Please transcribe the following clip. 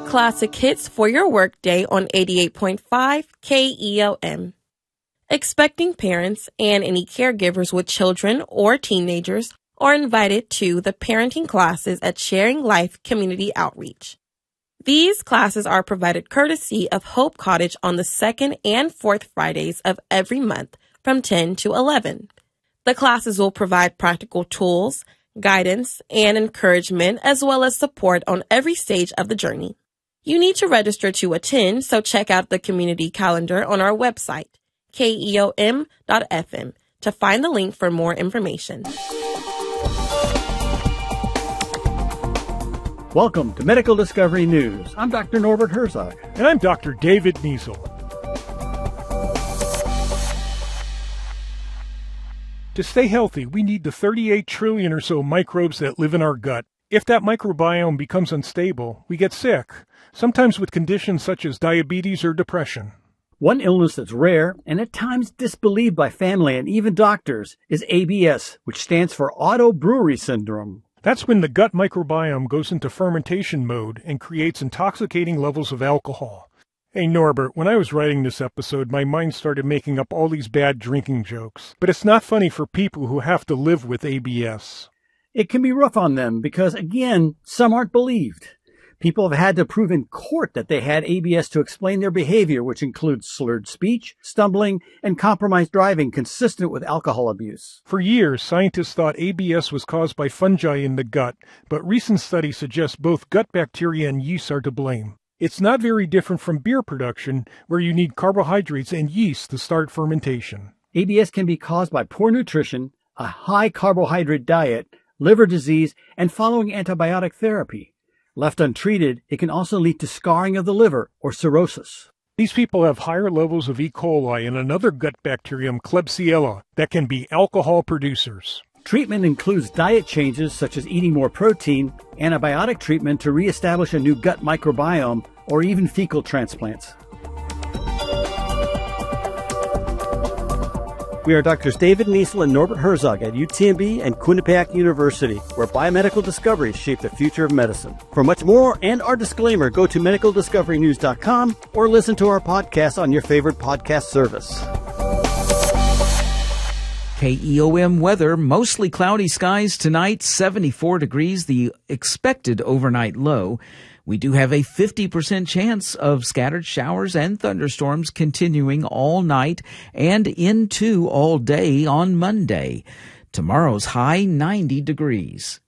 Classic hits for your workday on 88.5 KEOM. Expecting parents and any caregivers with children or teenagers are invited to the parenting classes at Sharing Life Community Outreach. These classes are provided courtesy of Hope Cottage on the second and fourth Fridays of every month from 10 to 11. The classes will provide practical tools, guidance, and encouragement, as well as support on every stage of the journey. You need to register to attend, so check out the community calendar on our website, keom.fm, to find the link for more information. Welcome to Medical Discovery News. I'm Dr. Norbert Herzog. And I'm Dr. David Niesel. To stay healthy, we need the 38 trillion or so microbes that live in our gut. If that microbiome becomes unstable, we get sick, sometimes with conditions such as diabetes or depression. One illness that's rare and at times disbelieved by family and even doctors is ABS, which stands for autobrewery syndrome. That's when the gut microbiome goes into fermentation mode and creates intoxicating levels of alcohol. Hey Norbert, when I was writing this episode, my mind started making up all these bad drinking jokes. But it's not funny for people who have to live with ABS. It can be rough on them because, again, some aren't believed. People have had to prove in court that they had ABS to explain their behavior, which includes slurred speech, stumbling, and compromised driving consistent with alcohol abuse. For years, scientists thought ABS was caused by fungi in the gut, but recent studies suggest both gut bacteria and yeast are to blame. It's not very different from beer production, where you need carbohydrates and yeast to start fermentation. ABS can be caused by poor nutrition, a high carbohydrate diet, liver disease, and following antibiotic therapy. Left untreated, it can also lead to scarring of the liver or cirrhosis. These people have higher levels of E. coli and another gut bacterium, Klebsiella, that can be alcohol producers. Treatment includes diet changes such as eating more protein, antibiotic treatment to reestablish a new gut microbiome, or even fecal transplants. We are Drs. David Niesel and Norbert Herzog at UTMB and Quinnipiac University, where biomedical discoveries shape the future of medicine. For much more and our disclaimer, go to medicaldiscoverynews.com or listen to our podcast on your favorite podcast service. KEOM weather, mostly cloudy skies tonight, 74 degrees, the expected overnight low. We do have a 50% chance of scattered showers and thunderstorms continuing all night and into all day on Monday. Tomorrow's high, 90 degrees.